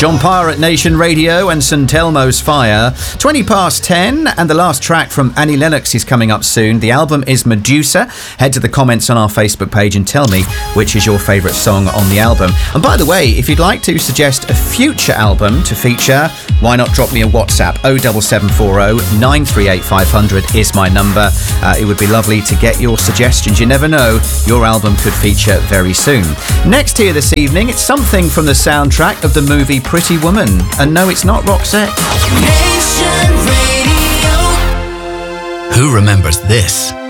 John Parr at Nation Radio and St Elmo's Fire. 20 past 10, and the last track from Annie Lennox is coming up soon. The album is Medusa. Head to the comments on our Facebook page and tell me which is your favourite song on the album. And by the way, if you'd like to suggest a future album to feature, why not drop me a WhatsApp? 07740 938 500 is my number. It would be lovely to get your suggestions. You never know, your album could feature very soon. Next here this evening, it's something from the soundtrack of the movie Pretty Woman. And no, it's not Roxette. Nation Radio. Who remembers this?